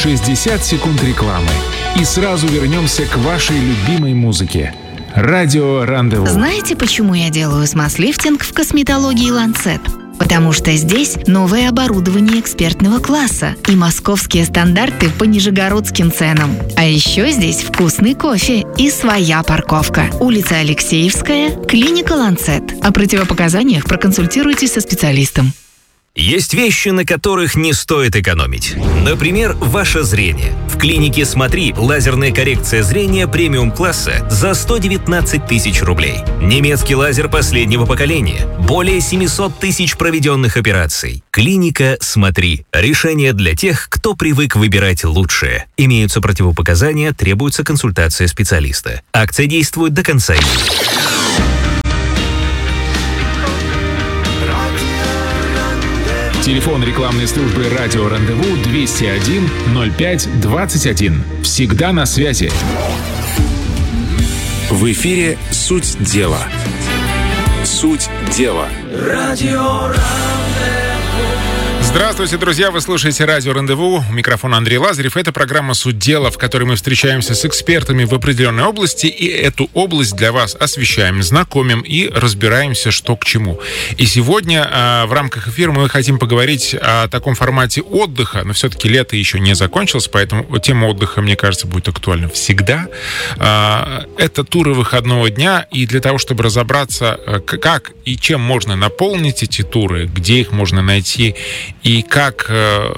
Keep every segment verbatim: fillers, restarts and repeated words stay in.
шестьдесят секунд рекламы. И сразу вернемся к вашей любимой музыке. Радио Рандеву. Знаете, почему я делаю смаз-лифтинг в косметологии «Ланцет»? Потому что здесь новое оборудование экспертного класса и московские стандарты по нижегородским ценам. А еще здесь вкусный кофе и своя парковка. Улица Алексеевская, клиника «Ланцет». О противопоказаниях проконсультируйтесь со специалистом. Есть вещи, на которых не стоит экономить. Например, ваше зрение. В клинике «Смотри» лазерная коррекция зрения премиум-класса за сто девятнадцать тысяч рублей. Немецкий лазер последнего поколения. Более семьсот тысяч проведенных операций. Клиника «Смотри». Решение для тех, кто привык выбирать лучшее. Имеются противопоказания, требуется консультация специалиста. Акция действует до конца июля. Телефон рекламной службы «Радио Рандеву» двести один ноль пять двадцать один. Всегда на связи. В эфире «Суть дела». Суть дела. Радио Рандеву. Здравствуйте, друзья! Вы слушаете радио «Рандеву». У микрофона Андрей Лазарев. Это программа «Суть дела», в которой мы встречаемся с экспертами в определенной области и эту область для вас освещаем, знакомим и разбираемся, что к чему. И сегодня э, в рамках эфира мы хотим поговорить о таком формате отдыха, но все-таки лето еще не закончилось, поэтому тема отдыха, мне кажется, будет актуальна всегда. Э, это туры выходного дня, и для того, чтобы разобраться, э, как и чем можно наполнить эти туры, где их можно найти, и как,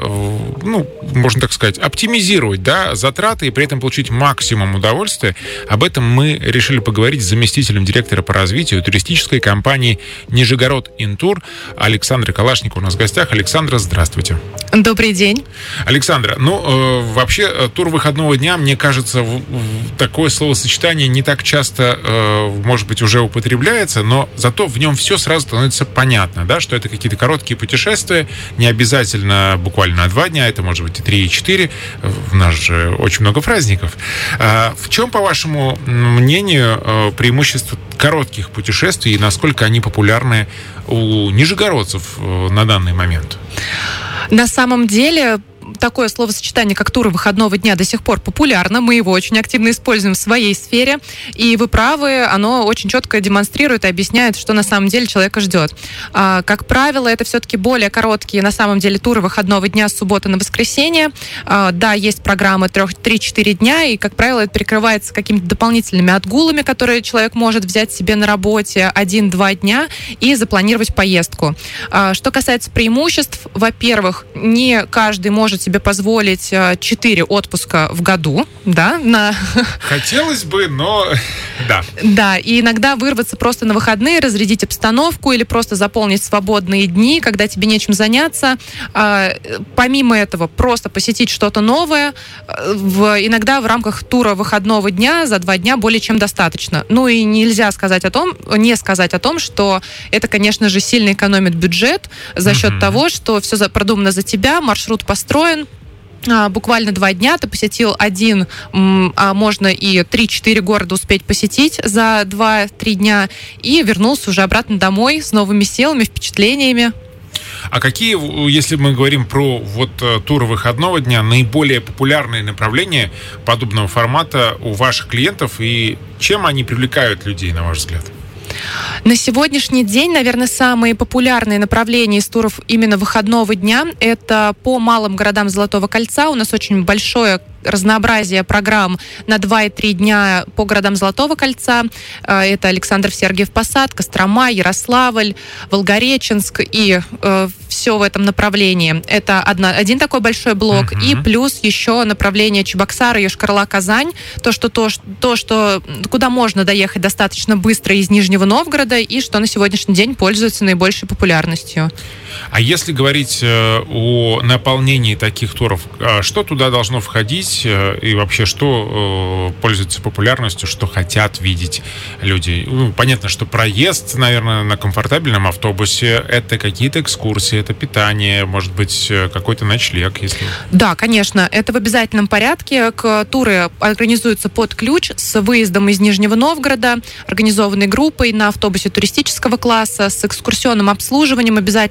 ну, можно так сказать, оптимизировать, да, затраты и при этом получить максимум удовольствия. Об этом мы решили поговорить с заместителем директора по развитию туристической компании «Нижегород Интур» Александрой Калашниковой у нас в гостях. Александра, здравствуйте. Добрый день. Александра, ну, э, вообще, тур выходного дня, мне кажется, в, в, такое словосочетание не так часто, э, может быть, уже употребляется, но зато в нем все сразу становится понятно, да, что это какие-то короткие путешествия, не обязательно буквально на два дня, это может быть и три, и четыре. У нас же очень много праздников. А в чем, по вашему мнению, преимущество коротких путешествий и насколько они популярны у нижегородцев на данный момент? На самом деле, такое словосочетание, как туры выходного дня, до сих пор популярно. Мы его очень активно используем в своей сфере. И вы правы, оно очень четко демонстрирует и объясняет, что на самом деле человека ждет. А, как правило, это все-таки более короткие, на самом деле, туры выходного дня с субботы на воскресенье. А, да, есть программы три-четыре дня, и, как правило, это перекрывается какими-то дополнительными отгулами, которые человек может взять себе на работе один-два дня и запланировать поездку. А, что касается преимуществ, во-первых, не каждый может себе позволить четыре отпуска в году, да, на... Хотелось бы, но да. Да, и иногда вырваться просто на выходные, разрядить обстановку или просто заполнить свободные дни, когда тебе нечем заняться. Помимо этого, просто посетить что-то новое, в, иногда в рамках тура выходного дня за два дня более чем достаточно. Ну и нельзя сказать о том, не сказать о том, что это, конечно же, сильно экономит бюджет за счет mm-hmm. того, что все продумано за тебя, маршрут построен. Буквально два дня ты посетил один, а можно и три-четыре города успеть посетить за два-три дня и вернулся уже обратно домой с новыми силами, впечатлениями. А какие, если мы говорим про вот туры выходного дня, наиболее популярные направления подобного формата у ваших клиентов и чем они привлекают людей, на ваш взгляд? На сегодняшний день, наверное, самые популярные направления из туров именно выходного дня – это по малым городам Золотого кольца. У нас очень большое разнообразие программ на два и три дня по городам Золотого кольца. Это Александров, Сергиев Посад, Кострома, Ярославль, Волгореченск и э, все в этом направлении. Это одна, один такой большой блок. Uh-huh. И плюс еще направление Чебоксары, Йошкар-Ола, Казань. То что, то, то, что куда можно доехать достаточно быстро из Нижнего Новгорода и что на сегодняшний день пользуется наибольшей популярностью. А если говорить о наполнении таких туров, что туда должно входить и вообще что пользуется популярностью, что хотят видеть люди? Ну, понятно, что проезд, наверное, на комфортабельном автобусе, это какие-то экскурсии, это питание, может быть, какой-то ночлег, если... Да, конечно, это в обязательном порядке. Туры организуются под ключ с выездом из Нижнего Новгорода, организованной группой на автобусе туристического класса, с экскурсионным обслуживанием в обязательном порядке.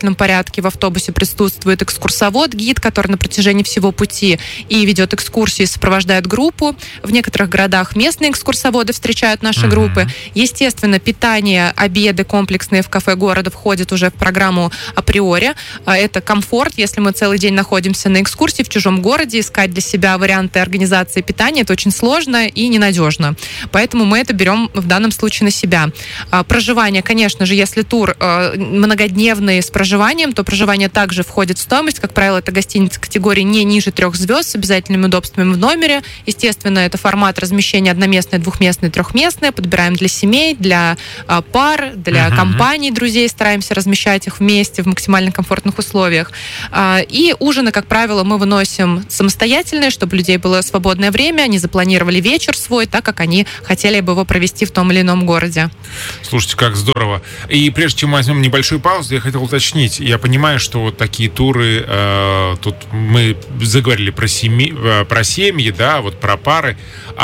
посадке в автобусе присутствует экскурсовод, гид, который на протяжении всего пути и ведет экскурсии, сопровождает группу. В некоторых городах местные экскурсоводы встречают наши mm-hmm. группы. Естественно, питание, обеды комплексные в кафе города входят уже в программу априори. Это комфорт. Если мы целый день находимся на экскурсии в чужом городе, искать для себя варианты организации питания, это очень сложно и ненадежно. Поэтому мы это берем в данном случае на себя. Проживание, конечно же, если тур многодневный с проживанием, то проживание также входит в стоимость. Как правило, это гостиница категории не ниже трех звезд с обязательными удобствами в номере. Естественно, это формат размещения одноместное, двухместное, трехместное. Подбираем для семей, для пар, для uh-huh. компаний, друзей. Стараемся размещать их вместе в максимально комфортных условиях. И ужины, как правило, мы выносим самостоятельные, чтобы у людей было свободное время, они запланировали вечер свой, так как они хотели бы его провести в том или ином городе. Слушайте, как здорово. И прежде чем мы возьмем небольшую паузу, я хотел уточнить. Я понимаю, что вот такие туры, э, тут мы заговорили про семьи, про семьи, да, вот про пары.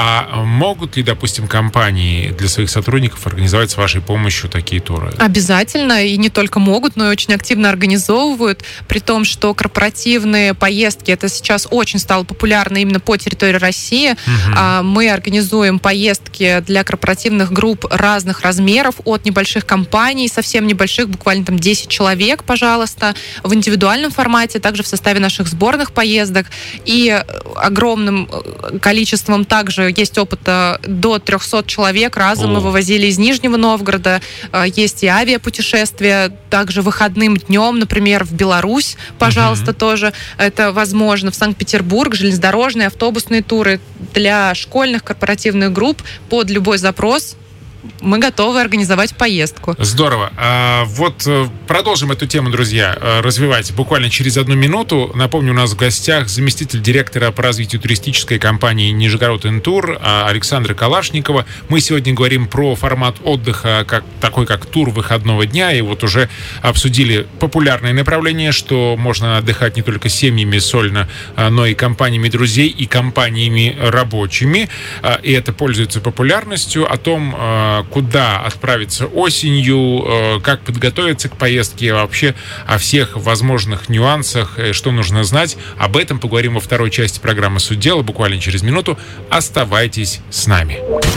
А могут ли, допустим, компании для своих сотрудников организовать с вашей помощью такие туры? Обязательно. И не только могут, но и очень активно организовывают. При том, что корпоративные поездки, это сейчас очень стало популярно именно по территории России. Угу. Мы организуем поездки для корпоративных групп разных размеров, от небольших компаний, совсем небольших, буквально там десять человек, пожалуйста, в индивидуальном формате, также в составе наших сборных поездок. И огромным количеством также есть опыта до трехсот человек. Разом О. мы вывозили из Нижнего Новгорода. Есть и авиапутешествия, также выходным днем, например, в Беларусь, пожалуйста, угу. тоже это возможно. В Санкт-Петербург, железнодорожные, автобусные туры для школьных корпоративных групп под любой запрос. Мы готовы организовать поездку. Здорово. А вот продолжим эту тему, друзья, развивать буквально через одну минуту. Напомню, у нас в гостях заместитель директора по развитию туристической компании «Нижегород Интур» Александра Калашникова. Мы сегодня говорим про формат отдыха, как, такой как тур выходного дня. И вот уже обсудили популярное направление, что можно отдыхать не только семьями сольно, но и компаниями друзей и компаниями рабочими. И это пользуется популярностью. О том, куда отправиться осенью, как подготовиться к поездке, вообще о всех возможных нюансах, что нужно знать. Об этом поговорим во второй части программы «Суть дела» буквально через минуту. Оставайтесь с нами.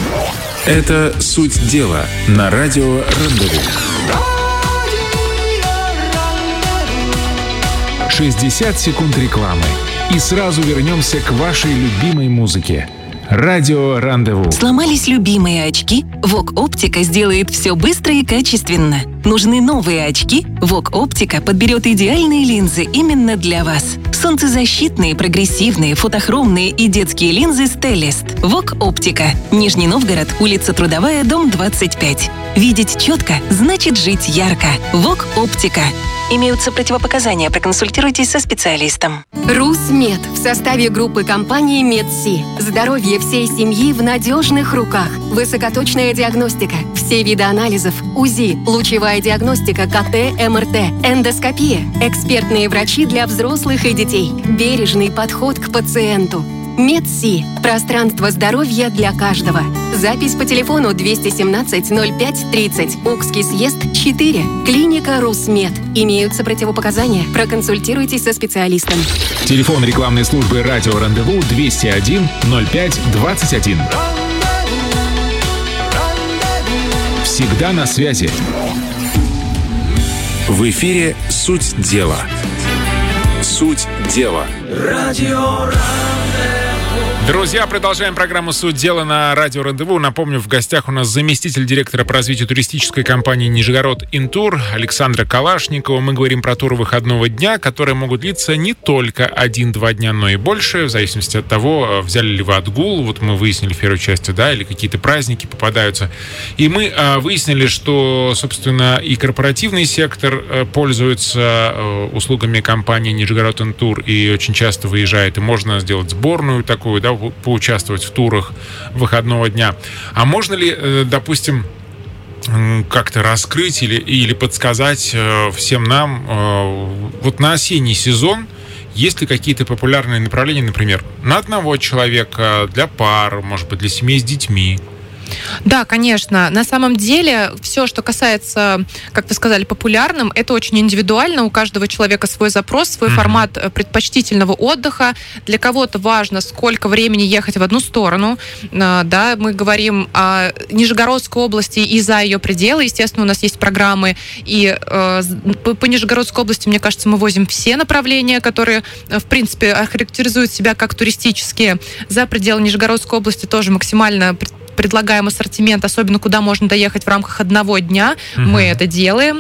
Это «Суть дела» на радио «Рандеву». шестьдесят секунд рекламы. И сразу вернемся к вашей любимой музыке. Радио «Рандеву». Сломались любимые очки? Вок Оптика сделает все быстро и качественно. Нужны новые очки? Вок Оптика подберет идеальные линзы именно для вас. Солнцезащитные, прогрессивные, фотохромные и детские линзы Стеллист. Вок Оптика. Нижний Новгород, улица Трудовая, дом двадцать пять. Видеть четко значит жить ярко. Вок Оптика. Имеются противопоказания. Проконсультируйтесь со специалистом. РусМед в составе группы компании Медси. Здоровье всей семьи в надежных руках. Высокоточная диагностика, все виды анализов, УЗИ, лучевая диагностика, КТ, МРТ, эндоскопия, экспертные врачи для взрослых и детей, бережный подход к пациенту. Медси. Пространство здоровья для каждого. Запись по телефону двести семнадцать ноль пять тридцать. Укский съезд четыре. Клиника РусМед. Имеются противопоказания. Проконсультируйтесь со специалистом. Телефон рекламной службы «Радио Рандеву» двести один ноль пять двадцать один. Всегда на связи. В эфире «Суть дела». Суть дела. Радио Друзья, продолжаем программу «Суть дела» на радио «Рандеву». Напомню, в гостях у нас заместитель директора по развитию туристической компании «Нижегород Интур» Александра Калашникова. Мы говорим про туры выходного дня, которые могут длиться не только один-два дня, но и больше, в зависимости от того, взяли ли вы отгул. Вот мы выяснили в первой части, да, или какие-то праздники попадаются. И мы а, выяснили, что, собственно, и корпоративный сектор а, пользуется а, услугами компании «Нижегород Интур» и очень часто выезжает, и можно сделать сборную такую, да, поучаствовать в турах выходного дня. А можно ли, допустим, как-то раскрыть или, или подсказать всем нам вот на осенний сезон, есть ли какие-то популярные направления, например, на одного человека, для пар, может быть, для семей с детьми? Да, конечно. На самом деле, все, что касается, как вы сказали, популярным, это очень индивидуально. У каждого человека свой запрос, свой mm-hmm. формат предпочтительного отдыха. Для кого-то важно, сколько времени ехать в одну сторону. Да, мы говорим о Нижегородской области и за ее пределы. Естественно, у нас есть программы. И э, по Нижегородской области, мне кажется, мы возим все направления, которые, в принципе, охарактеризуют себя как туристические. За пределы Нижегородской области тоже максимально предлагаем ассортимент, особенно куда можно доехать в рамках одного дня. Uh-huh. Мы это делаем.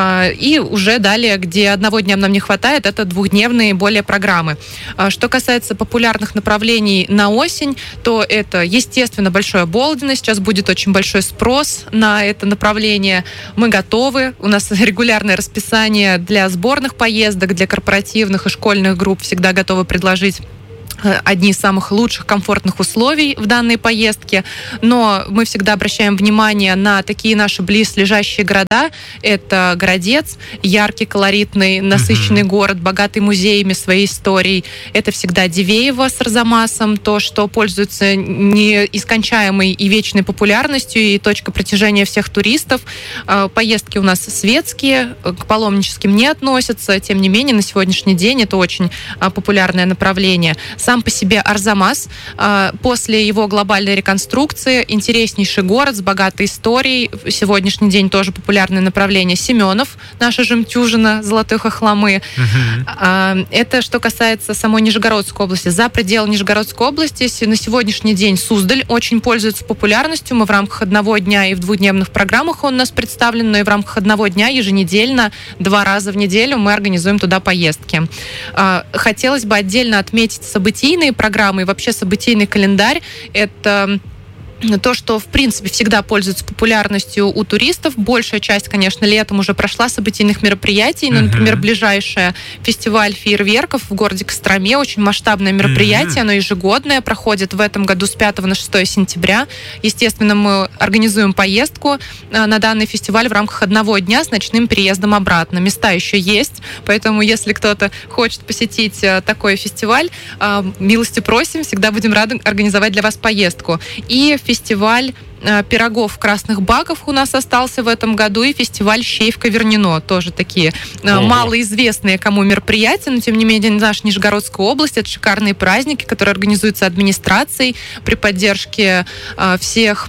И уже далее, где одного дня нам не хватает, это двухдневные более программы. Что касается популярных направлений на осень, то это, естественно, большое Болдино. Сейчас будет очень большой спрос на это направление. Мы готовы. У нас регулярное расписание для сборных поездок, для корпоративных и школьных групп. Всегда готовы предложить одни из самых лучших комфортных условий в данной поездке, но мы всегда обращаем внимание на такие наши близлежащие города. Это Городец, яркий, колоритный, насыщенный mm-hmm. город, богатый музеями, своей историей. Это всегда Дивеево с Арзамасом, то, что пользуется неискончаемой и вечной популярностью и точка притяжения всех туристов. Поездки у нас светские, к паломническим не относятся, тем не менее, на сегодняшний день это очень популярное направление. Сам по себе Арзамас, после его глобальной реконструкции, интереснейший город с богатой историей. Сегодняшний день тоже популярное направление. Семенов, наша жемчужина Золотой Хохломы. Uh-huh. Это что касается самой Нижегородской области. За пределы Нижегородской области на сегодняшний день Суздаль очень пользуется популярностью. Мы в рамках одного дня и в двухдневных программах он у нас представлен, но и в рамках одного дня еженедельно, два раза в неделю мы организуем туда поездки. Хотелось бы отдельно отметить событийные программы и вообще событийный календарь. Это то, что, в принципе, всегда пользуется популярностью у туристов. Большая часть, конечно, летом уже прошла событийных мероприятий. Ну, например, ближайшее фестиваль фейерверков в городе Костроме. Очень масштабное мероприятие. Uh-huh. Оно ежегодное, проходит в этом году с пятого на шестое сентября. Естественно, мы организуем поездку на данный фестиваль в рамках одного дня с ночным переездом обратно. Места еще есть, поэтому, если кто-то хочет посетить такой фестиваль, милости просим, всегда будем рады организовать для вас поездку. И фестиваль э, пирогов красных баков у нас остался в этом году, и фестиваль щей в Ковернино. Тоже такие э, малоизвестные кому мероприятия, но тем не менее наша Нижегородская область — это шикарные праздники, которые организуются администрацией при поддержке э, всех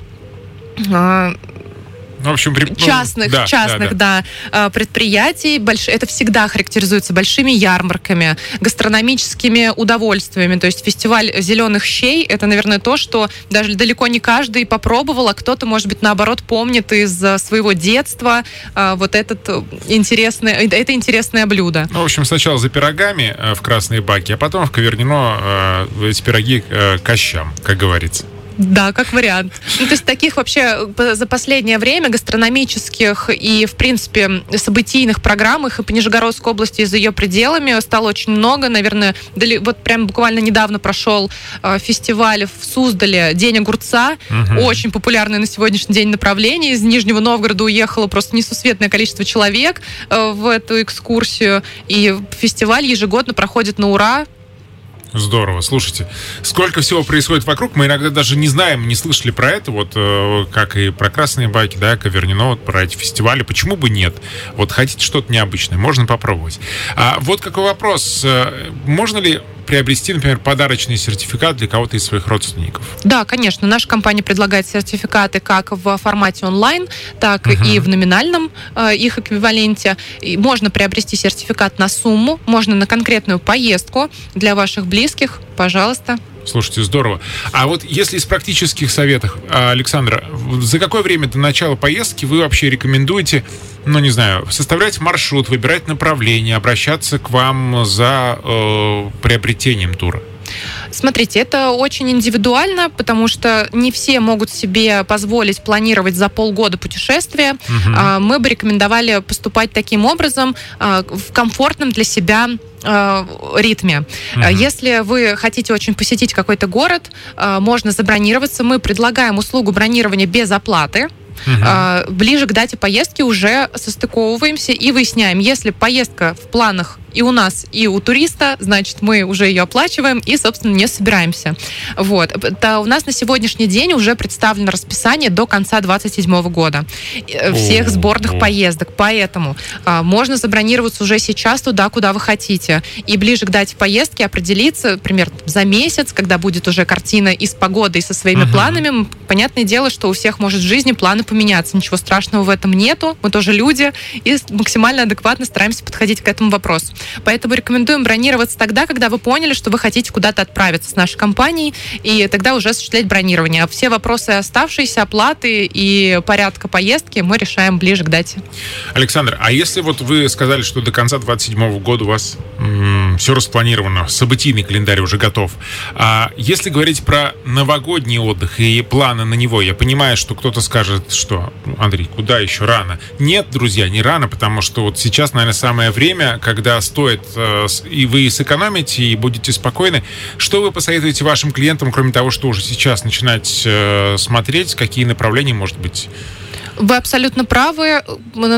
э, В общем, при... частных, да, частных да, да. Да, предприятий. Больш... Это всегда характеризуется большими ярмарками, гастрономическими удовольствиями. То есть фестиваль зеленых щей — это, наверное, то, что даже далеко не каждый попробовал, а кто-то, может быть, наоборот, помнит из своего детства вот этот интересный, это интересное блюдо. Ну, в общем, сначала за пирогами в красные баки, а потом в Ковернино эти пироги к щам, как говорится. Да, как вариант. Ну, то есть таких вообще за последнее время гастрономических и, в принципе, событийных программ их и по Нижегородской области и за ее пределами стало очень много. Наверное, дали, вот прям буквально недавно прошел э, фестиваль в Суздале «День огурца». Угу. Очень популярное на сегодняшний день направление. Из Нижнего Новгорода уехало просто несусветное количество человек э, в эту экскурсию. И фестиваль ежегодно проходит на ура. Здорово. Слушайте, сколько всего происходит вокруг, мы иногда даже не знаем, не слышали про это, вот э, как и про красные баки, да, Ковернино, вот про эти фестивали. Почему бы нет? Вот хотите что-то необычное, можно попробовать. А вот какой вопрос. Можно ли приобрести, например, подарочный сертификат для кого-то из своих родственников? Да, конечно. Наша компания предлагает сертификаты как в формате онлайн, так uh-huh. и в номинальном э, их эквиваленте. И можно приобрести сертификат на сумму, можно на конкретную поездку для ваших близких. Пожалуйста. Слушайте, здорово. А вот если из практических советов, Александра, за какое время до начала поездки вы вообще рекомендуете, ну, не знаю, составлять маршрут, выбирать направление, обращаться к вам за э, приобретением тура? Смотрите, это очень индивидуально, потому что не все могут себе позволить планировать за полгода путешествия. Угу. Мы бы рекомендовали поступать таким образом в комфортном для себя ритме. Uh-huh. Если вы хотите очень посетить какой-то город, можно забронироваться. Мы предлагаем услугу бронирования без оплаты. Uh-huh. Ближе к дате поездки уже состыковываемся и выясняем, если поездка в планах и у нас, и у туриста, значит, мы уже ее оплачиваем и, собственно, не собираемся. Вот. Да, у нас на сегодняшний день уже представлено расписание до конца двадцать седьмого года всех сборных поездок, поэтому а, можно забронироваться уже сейчас туда, куда вы хотите, и ближе к дате поездки определиться примерно за месяц, когда будет уже картина и с погодой, и со своими uh-huh. планами. Понятное дело, что у всех может в жизни планы поменяться, ничего страшного в этом нету, мы тоже люди, и максимально адекватно стараемся подходить к этому вопросу. Поэтому рекомендуем бронироваться тогда, когда вы поняли, что вы хотите куда-то отправиться с нашей компанией, и тогда уже осуществлять бронирование. А все вопросы оставшиеся, оплаты и порядка поездки мы решаем ближе к дате. Александр, а если вот вы сказали, что до конца двадцать седьмого года у вас м- все распланировано, событийный календарь уже готов, а если говорить про новогодний отдых и планы на него, я понимаю, что кто-то скажет, что, Андрей, куда еще рано? Нет, друзья, не рано, потому что вот сейчас, наверное, самое время, когда стоит э, и вы сэкономите, и будете спокойны. Что вы посоветуете вашим клиентам, кроме того, что уже сейчас начинать э, смотреть, какие направления, может быть? Вы абсолютно правы.